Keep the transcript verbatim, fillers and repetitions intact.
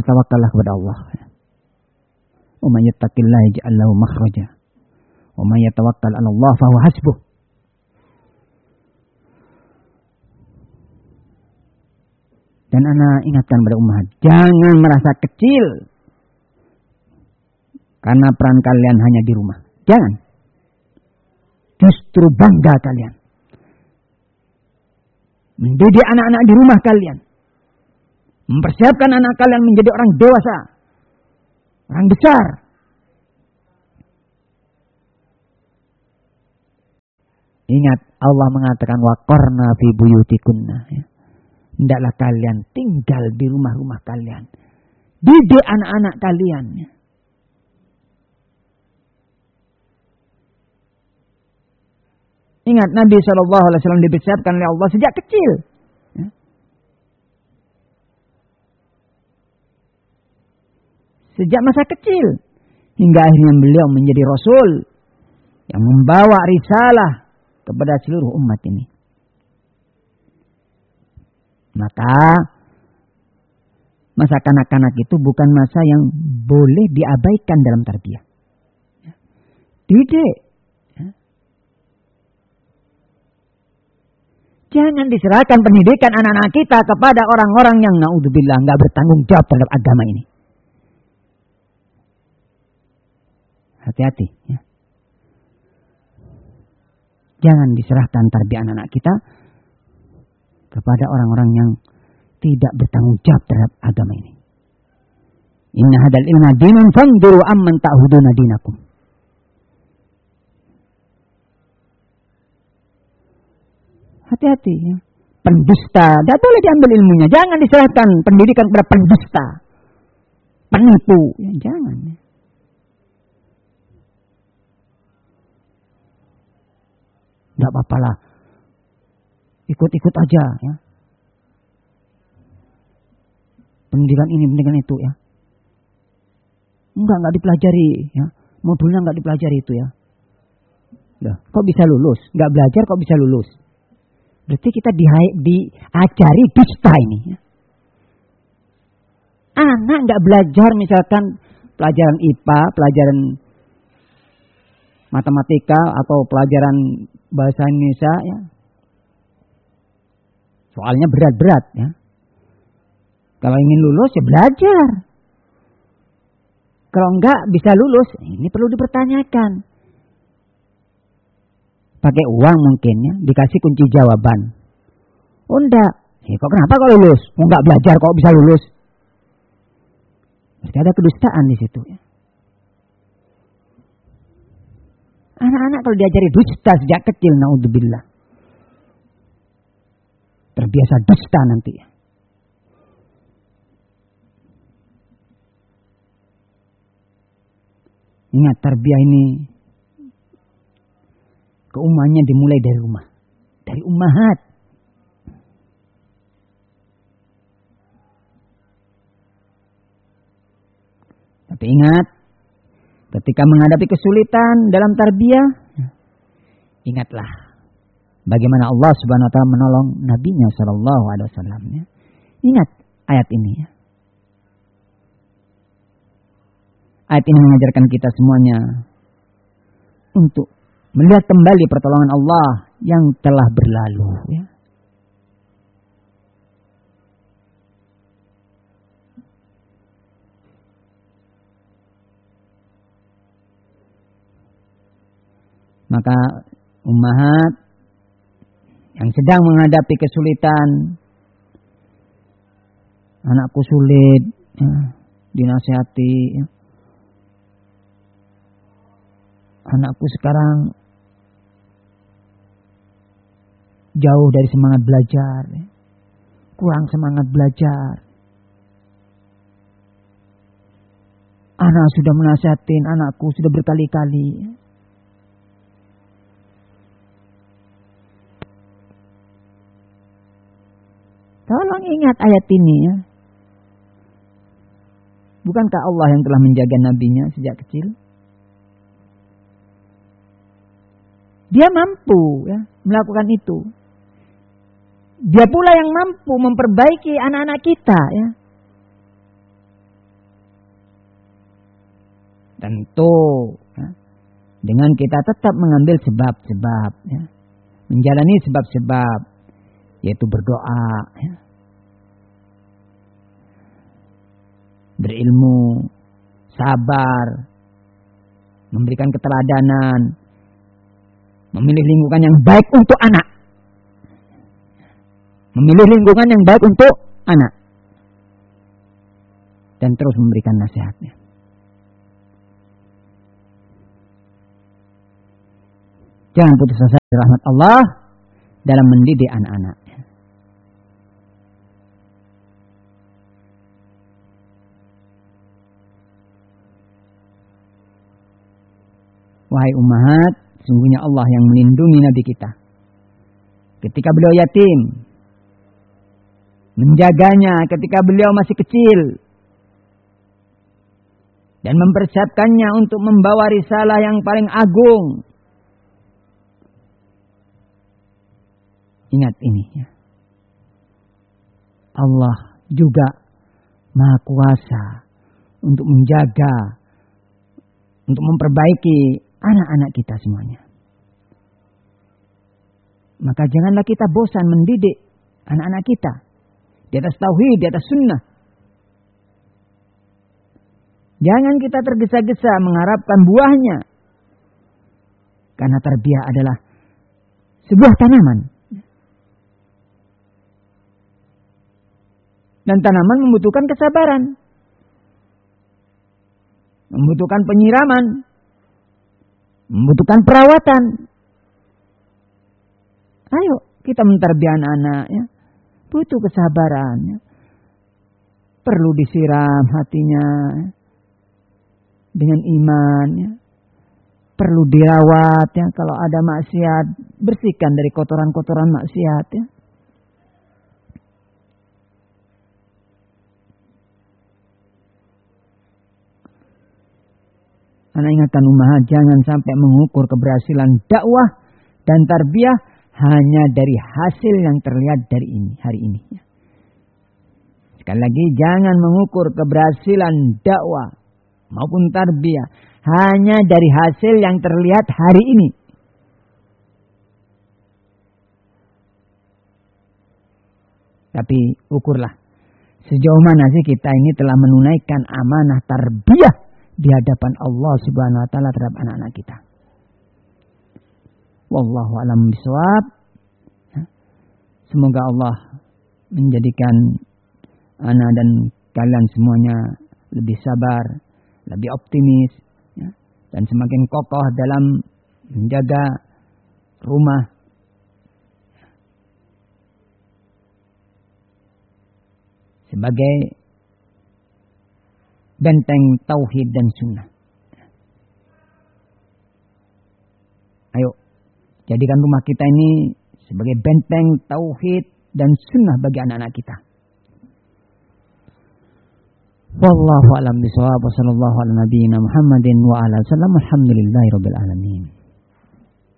bertawakallah kepada Allah. Wa may yattaqillaha yaj'al lahu makhraja. Wa may yatawakkal 'ala Allah fa huwa hasbuh. Dan ana ingatkan pada umat, jangan merasa kecil karena peran kalian hanya di rumah. Jangan. Justru bangga kalian. Mendidik anak-anak di rumah kalian. Mempersiapkan anak kalian menjadi orang dewasa. Orang besar. Ingat, Allah mengatakan waqarna fi buyutikunna. Ya. Hendaklah kalian tinggal di rumah-rumah kalian. Didik anak-anak kalian. Ya. Ingat, Nabi shallallahu alaihi wasallam dipersiapkan oleh Allah sejak kecil. Ya. Sejak masa kecil. Hingga akhirnya beliau menjadi Rasul. Yang membawa risalah kepada seluruh umat ini. Maka masa kanak-kanak itu bukan masa yang boleh diabaikan dalam tarbiyah. Ya. Didik. Jangan diserahkan pendidikan anak-anak kita kepada orang-orang yang naudzubillah enggak bertanggung jawab terhadap agama ini. Hati-hati. Ya. Jangan diserahkan tarbiyah anak-anak kita kepada orang-orang yang tidak bertanggung jawab terhadap agama ini. Inna hadal ilma dinun fanduru amman ta'huduna dinakum. Hati-hati ya. Pendusta, tidak boleh diambil ilmunya. Jangan diserahkan pendidikan kepada pendusta. Penipu, ya, jangan. Ya. Tidak apa-apalah. Ikut-ikut aja ya. Pendidikan ini, pendidikan itu ya. Enggak, enggak dipelajari ya. Modulnya enggak dipelajari itu ya. Loh, kok bisa lulus? Enggak belajar kok bisa lulus? Berarti kita di, diajari dusta ini. Ya. Anak nggak belajar misalkan pelajaran I P A, pelajaran matematika atau pelajaran bahasa Indonesia, ya. Soalnya berat-berat, ya. Kalau ingin lulus ya belajar. Kalau enggak bisa lulus, ini perlu dipertanyakan. Pakai uang mungkin ya, dikasih kunci jawaban. Oh enggak, ya, kok kenapa kalau lulus? Oh, enggak belajar kok bisa lulus? Berarti ada kedustaan di situ ya. Anak-anak kalau diajari dusta sejak kecil, naudzubillah. Terbiasa dusta nanti ya. Ingat, tarbiyah ini keumahnya dimulai dari rumah. Dari ummahat. Tapi ingat, ketika menghadapi kesulitan dalam tarbiyah, ingatlah bagaimana Allah Subhanahu wa taala menolong nabinya sallallahu alaihi wasallam ya. Ingat ayat ini ya. Ayat ini mengajarkan kita semuanya untuk melihat kembali pertolongan Allah yang telah berlalu. Ya. Maka ummahat yang sedang menghadapi kesulitan, anakku sulit, ya, dinasihati, ya. Anakku sekarang jauh dari semangat belajar, kurang semangat belajar. Anak sudah menasihatin anakku sudah berkali-kali. Tolong ingat ayat ini ya. Bukankah Allah yang telah menjaga nabinya sejak kecil? Dia mampu ya, melakukan itu. Dia pula yang mampu memperbaiki anak-anak kita ya. Tentu ya, dengan kita tetap mengambil sebab-sebab, ya, menjalani sebab-sebab, yaitu berdoa, ya, berilmu, sabar, memberikan keteladanan, memilih lingkungan yang baik untuk anak, memilih lingkungan yang baik untuk anak, dan terus memberikan nasihatnya. Jangan putus asa dari rahmat Allah dalam mendidik anak-anaknya. Wahai ummahat, sungguhnya Allah yang melindungi Nabi kita. Ketika beliau yatim, menjaganya ketika beliau masih kecil, dan mempersiapkannya untuk membawa risalah yang paling agung. Ingat ini ya. Allah juga Maha Kuasa untuk menjaga, untuk memperbaiki anak-anak kita semuanya. Maka janganlah kita bosan mendidik anak-anak kita di atas tauhid, di atas sunnah. Jangan kita tergesa-gesa mengharapkan buahnya. Karena tarbiyah adalah sebuah tanaman. Dan tanaman membutuhkan kesabaran. Membutuhkan penyiraman. Membutuhkan perawatan. Ayo kita mentarbiyah anak-anak ya. Butuh kesabaran ya. Perlu disiram hatinya dengan iman ya. Perlu dirawat ya. Kalau ada maksiat, bersihkan dari kotoran-kotoran maksiat ya. Anak ingatkan ummahat, jangan sampai mengukur keberhasilan dakwah dan tarbiyah hanya dari hasil yang terlihat dari ini hari ini. Sekali lagi, jangan mengukur keberhasilan dakwah maupun tarbiyah hanya dari hasil yang terlihat hari ini. Tapi ukurlah sejauh mana sih kita ini telah menunaikan amanah tarbiyah di hadapan Allah Subhanahu wa taala terhadap anak-anak kita. Wallahu a'lam bishawab. Semoga Allah menjadikan anak dan kalian semuanya lebih sabar, lebih optimis, ya, dan semakin kokoh dalam menjaga rumah sebagai benteng tauhid dan sunnah. Ayo, jadikan rumah kita ini sebagai benteng tauhid dan sunnah bagi anak-anak kita. Wallahu a'lam bishawab. Wassallallahu ala nabiyyina Muhammadin wa ala sallam. Alhamdulillahirabbil alamin.